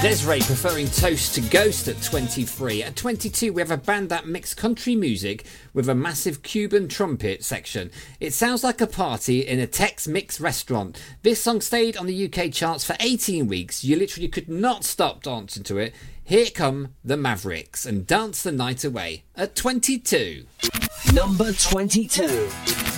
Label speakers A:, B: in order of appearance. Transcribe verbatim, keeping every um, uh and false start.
A: Desiree preferring Toast to Ghost at twenty-three. At twenty-two, we have a band that mixed country music with a massive Cuban trumpet section. It sounds like a party in a Tex-Mix restaurant. This song stayed on the U K charts for eighteen weeks. You literally could not stop dancing to it. Here come the Mavericks and Dance the Night Away at twenty-two.
B: Number twenty-two.